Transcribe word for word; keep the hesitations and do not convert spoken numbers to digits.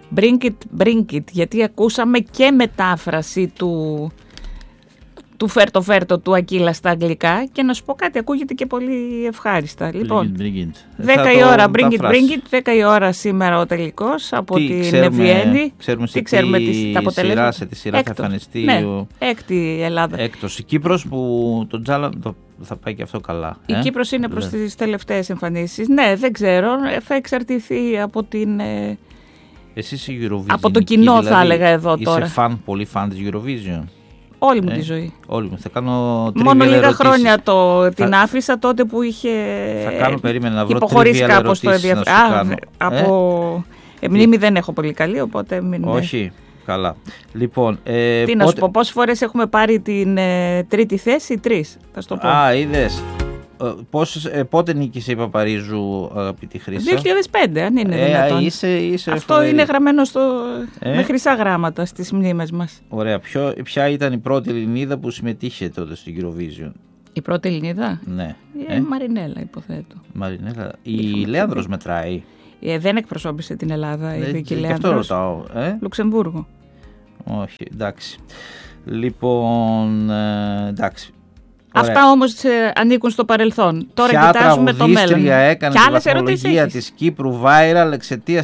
Bring it, bring it, γιατί ακούσαμε και μετάφραση του, του φέρτο φέρτο του Ακύλα στα αγγλικά και να σου πω κάτι, ακούγεται και πολύ ευχάριστα. Λοιπόν, bring it, bring it. δέκα η ώρα, bring it, bring it, δέκα η ώρα σήμερα ο τελικός από τι, την ξέρουμε, Ευγέννη. Ξέρουμε τι σε ξέρουμε τι τις, τα αποτελέσματα. Σειρά, σε τη σειρά θα εμφανιστεί. Ναι, ο... έκτη Ελλάδα. Έκτος η Κύπρος που το Τζάλα το, θα πάει και αυτό καλά. Η ε? Κύπρος είναι προς τις τελευταίες εμφανίσεις. Ναι, δεν ξέρω, θα εξαρτηθεί από την... Εσείς η Eurovision. Από το κοινό δηλαδή, θα έλεγα εδώ τώρα. Είσαι φαν, πολύ φαν της Eurovision. Όλη μου ε? τη ζωή. Όλη μου. Θα κάνω Μόνο λίγα ερωτήσεις. χρόνια το, την θα... άφησα τότε που είχε θα κάνω, περίμενα, να βρω υποχωρήσει κάπως το ενδιαφέρον. Από ε? μνήμη δεν έχω πολύ καλή, οπότε μην... Όχι. Καλά. Λοιπόν, ε, τι πότε... να σου πω, πόσες φορές έχουμε πάρει την ε, τρίτη θέση, τρεις, θα σου το πω. Α, είδες. Πώς, ε, πότε νίκησε η Παπαρίζου, αγαπητή Χρύσα? δύο χιλιάδες πέντε, αν είναι ε, δυνατόν. Είσαι, είσαι αυτό φοβερή. Είναι γραμμένο στο... ε? με χρυσά γράμματα στις μνήμες μας. Ωραία. Ποιο, ποια ήταν η πρώτη Ελληνίδα που συμμετείχε τότε στο Eurovision? Η πρώτη Ελληνίδα? Ναι. Η ε? Μαρινέλα, υποθέτω. Μαρινέλα. Η Λέανδρος μετράει? Ε, δεν εκπροσώπησε την Ελλάδα η Βίκη Λέανδρος. Γι' αυτό ρωτάω. Ε? Λουξεμβούργο. Όχι, εντάξει. Λοιπόν, ε, εντάξει. Ωραία. Αυτά όμως ε, ανήκουν στο παρελθόν. Τώρα ποια κοιτάζουμε το μέλλον. Ποια έκανε τη βαθμολογία της Κύπρου viral εξαιτίας